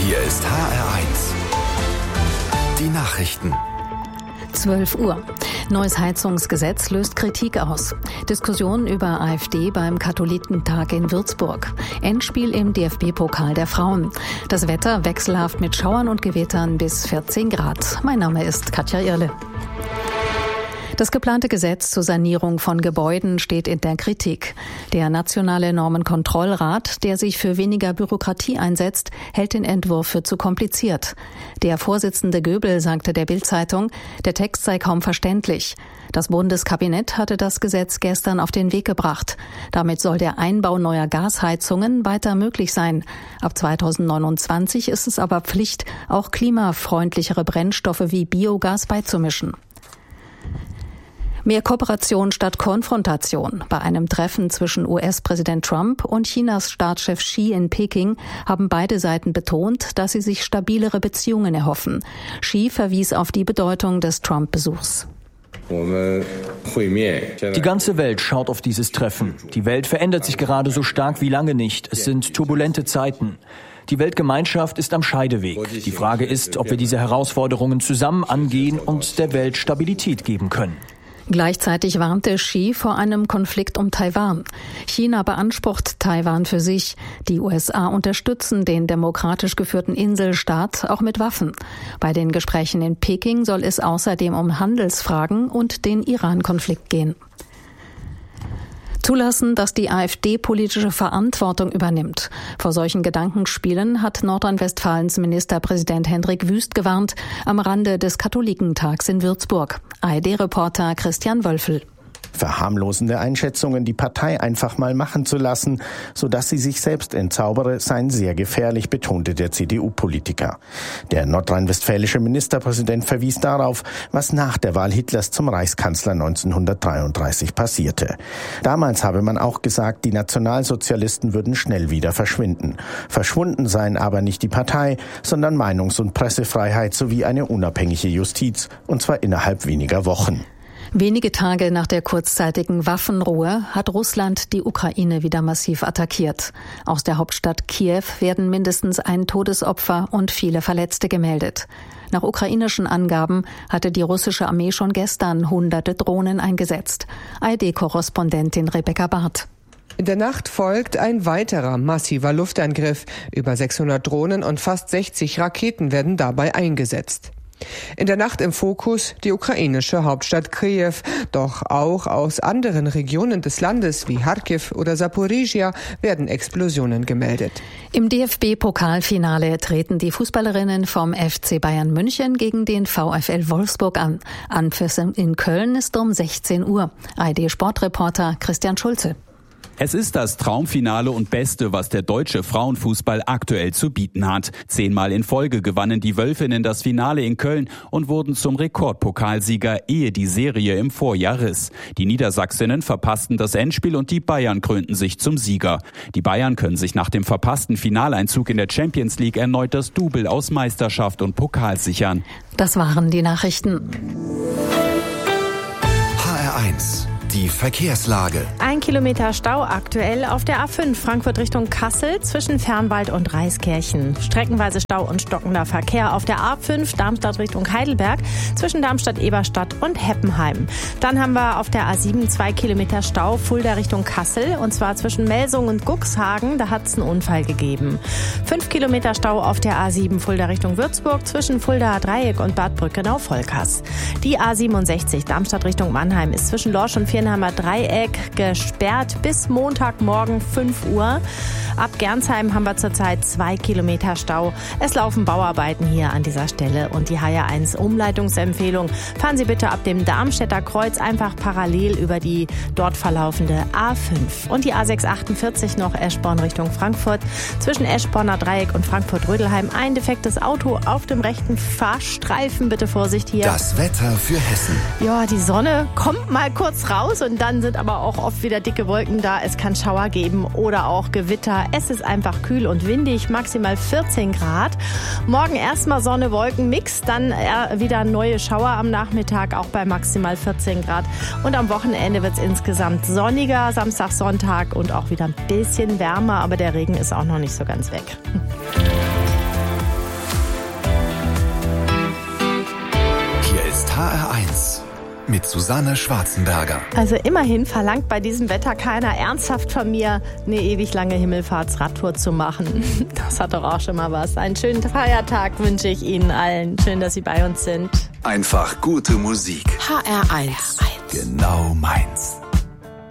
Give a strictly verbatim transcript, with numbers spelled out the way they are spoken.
Hier ist H R eins. Die Nachrichten. zwölf Uhr. Neues Heizungsgesetz löst Kritik aus. Diskussion über AfD beim Katholikentag in Würzburg. Endspiel im D F B-Pokal der Frauen. Das Wetter wechselhaft mit Schauern und Gewittern bis vierzehn Grad. Mein Name ist Katja Irle. Das geplante Gesetz zur Sanierung von Gebäuden steht in der Kritik. Der Nationale Normenkontrollrat, der sich für weniger Bürokratie einsetzt, hält den Entwurf für zu kompliziert. Der Vorsitzende Göbel sagte der Bild-Zeitung, der Text sei kaum verständlich. Das Bundeskabinett hatte das Gesetz gestern auf den Weg gebracht. Damit soll der Einbau neuer Gasheizungen weiter möglich sein. Ab zweitausendneunundzwanzig ist es aber Pflicht, auch klimafreundlichere Brennstoffe wie Biogas beizumischen. Mehr Kooperation statt Konfrontation. Bei einem Treffen zwischen U S-Präsident Trump und Chinas Staatschef Xi in Peking haben beide Seiten betont, dass sie sich stabilere Beziehungen erhoffen. Xi verwies auf die Bedeutung des Trump-Besuchs. Die ganze Welt schaut auf dieses Treffen. Die Welt verändert sich gerade so stark wie lange nicht. Es sind turbulente Zeiten. Die Weltgemeinschaft ist am Scheideweg. Die Frage ist, ob wir diese Herausforderungen zusammen angehen und der Welt Stabilität geben können. Gleichzeitig warnte Xi vor einem Konflikt um Taiwan. China beansprucht Taiwan für sich. Die U S A unterstützen den demokratisch geführten Inselstaat auch mit Waffen. Bei den Gesprächen in Peking soll es außerdem um Handelsfragen und den Iran-Konflikt gehen. Zulassen, dass die AfD politische Verantwortung übernimmt. Vor solchen Gedankenspielen hat Nordrhein-Westfalens Ministerpräsident Hendrik Wüst gewarnt am Rande des Katholikentags in Würzburg. A R D-Reporter Christian Wölfel. Verharmlosende Einschätzungen, die Partei einfach mal machen zu lassen, sodass sie sich selbst entzaubere, seien sehr gefährlich, betonte der C D U-Politiker. Der nordrhein-westfälische Ministerpräsident verwies darauf, was nach der Wahl Hitlers zum Reichskanzler neunzehnhundertdreiunddreißig passierte. Damals habe man auch gesagt, die Nationalsozialisten würden schnell wieder verschwinden. Verschwunden seien aber nicht die Partei, sondern Meinungs- und Pressefreiheit sowie eine unabhängige Justiz, und zwar innerhalb weniger Wochen. Wenige Tage nach der kurzzeitigen Waffenruhe hat Russland die Ukraine wieder massiv attackiert. Aus der Hauptstadt Kiew werden mindestens ein Todesopfer und viele Verletzte gemeldet. Nach ukrainischen Angaben hatte die russische Armee schon gestern hunderte Drohnen eingesetzt. A R D-Korrespondentin Rebecca Barth. In der Nacht folgt ein weiterer massiver Luftangriff. Über sechshundert Drohnen und fast sechzig Raketen werden dabei eingesetzt. In der Nacht im Fokus die ukrainische Hauptstadt Kiew, doch auch aus anderen Regionen des Landes wie Charkiw oder Saporizhia werden Explosionen gemeldet. Im D F B-Pokalfinale treten die Fußballerinnen vom F C Bayern München gegen den VfL Wolfsburg an. Anpfiff in Köln ist um sechzehn Uhr. A R D-Sportreporter Christian Schulze. Es ist das Traumfinale und Beste, was der deutsche Frauenfußball aktuell zu bieten hat. Zehnmal in Folge gewannen die Wölfinnen das Finale in Köln und wurden zum Rekordpokalsieger, ehe die Serie im Vorjahr riss. Die Niedersachsinnen verpassten das Endspiel und die Bayern krönten sich zum Sieger. Die Bayern können sich nach dem verpassten Finaleinzug in der Champions League erneut das Double aus Meisterschaft und Pokal sichern. Das waren die Nachrichten. H R eins. Die Verkehrslage. Ein Kilometer Stau aktuell auf der A fünf Frankfurt Richtung Kassel zwischen Fernwald und Reiskirchen. Streckenweise Stau und stockender Verkehr auf der A fünf Darmstadt Richtung Heidelberg zwischen Darmstadt-Eberstadt und Heppenheim. Dann haben wir auf der A sieben zwei Kilometer Stau Fulda Richtung Kassel und zwar zwischen Melsungen und Guxhagen. Da hat es einen Unfall gegeben. Fünf Kilometer Stau auf der A sieben Fulda Richtung Würzburg zwischen Fuldaer Dreieck und Bad Brückenau-Volkers. Die A siebenundsechzig Darmstadt Richtung Mannheim ist zwischen Lorsch und Viernheimer Dreieck gesperrt bis Montagmorgen fünf Uhr. Ab Gernsheim haben wir zurzeit zwei Kilometer Stau. Es laufen Bauarbeiten hier an dieser Stelle und die H R eins Umleitungsempfehlung. Fahren Sie bitte ab dem Darmstädter Kreuz einfach parallel über die dort verlaufende A fünf. Und die A sechshundertachtundvierzig noch Eschborn Richtung Frankfurt. Zwischen Eschborner Dreieck und Frankfurt-Rödelheim ein defektes Auto auf dem rechten Fahrstreifen. Bitte Vorsicht hier. Das Wetter für Hessen. Ja, die Sonne kommt mal kurz raus und dann sind aber auch oft wieder dicke Wolken da. Es kann Schauer geben oder auch Gewitter. Es ist einfach kühl und windig, maximal vierzehn Grad. Morgen erstmal Sonne, Wolken, Mix, dann wieder neue Schauer am Nachmittag, auch bei maximal vierzehn Grad. Und am Wochenende wird es insgesamt sonniger, Samstag, Sonntag und auch wieder ein bisschen wärmer, aber der Regen ist auch noch nicht so ganz weg. H R eins mit Susanne Schwarzenberger. Also immerhin verlangt bei diesem Wetter keiner ernsthaft von mir, eine ewig lange Himmelfahrtsradtour zu machen. Das hat doch auch schon mal was. Einen schönen Feiertag wünsche ich Ihnen allen. Schön, dass Sie bei uns sind. Einfach gute Musik. H R eins. Genau meins.